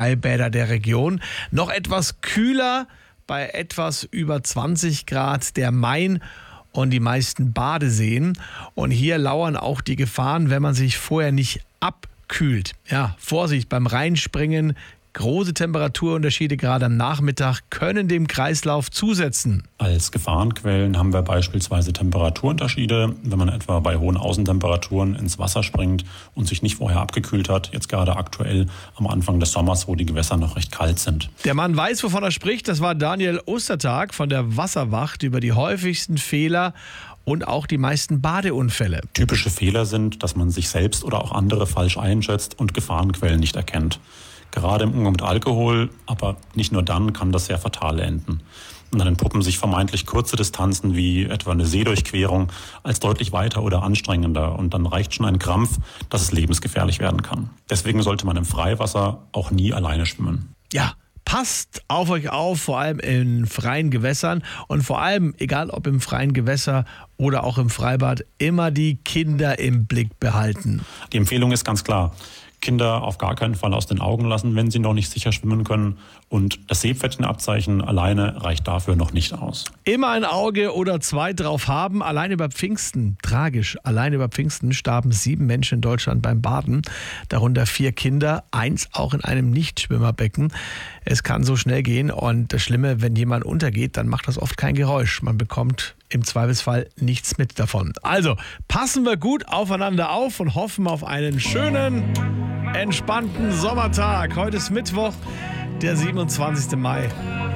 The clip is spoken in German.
Freibäder der Region. Noch etwas kühler, bei etwas über 20 Grad der Main und die meisten Badeseen. Und hier lauern auch die Gefahren, wenn man sich vorher nicht abkühlt. Ja, Vorsicht beim Reinspringen. Große Temperaturunterschiede gerade am Nachmittag können dem Kreislauf zusetzen. Als Gefahrenquellen haben wir beispielsweise Temperaturunterschiede, wenn man etwa bei hohen Außentemperaturen ins Wasser springt und sich nicht vorher abgekühlt hat, jetzt gerade aktuell am Anfang des Sommers, wo die Gewässer noch recht kalt sind. Der Mann weiß, wovon er spricht. Das war Daniel Ostertag von der Wasserwacht über die häufigsten Fehler und auch die meisten Badeunfälle. Typische Fehler sind, dass man sich selbst oder auch andere falsch einschätzt und Gefahrenquellen nicht erkennt. Gerade im Umgang mit Alkohol, aber nicht nur dann, kann das sehr fatal enden. Und dann entpuppen sich vermeintlich kurze Distanzen wie etwa eine Seedurchquerung als deutlich weiter oder anstrengender. Und dann reicht schon ein Krampf, dass es lebensgefährlich werden kann. Deswegen sollte man im Freiwasser auch nie alleine schwimmen. Ja, passt auf euch auf, vor allem in freien Gewässern. Und vor allem, egal ob im freien Gewässer oder auch im Freibad, immer die Kinder im Blick behalten. Die Empfehlung ist ganz klar. Kinder auf gar keinen Fall aus den Augen lassen, wenn sie noch nicht sicher schwimmen können. Und das Seepferdchenabzeichen alleine reicht dafür noch nicht aus. Immer ein Auge oder zwei drauf haben. Allein über Pfingsten, tragisch, allein über Pfingsten starben 7 Menschen in Deutschland beim Baden. Darunter 4 Kinder, 1 auch in einem Nichtschwimmerbecken. Es kann so schnell gehen und das Schlimme, wenn jemand untergeht, dann macht das oft kein Geräusch. Man bekommt im Zweifelsfall nichts mit davon. Also passen wir gut aufeinander auf und hoffen auf einen schönen, entspannten Sommertag. Heute ist Mittwoch, der 27. Mai.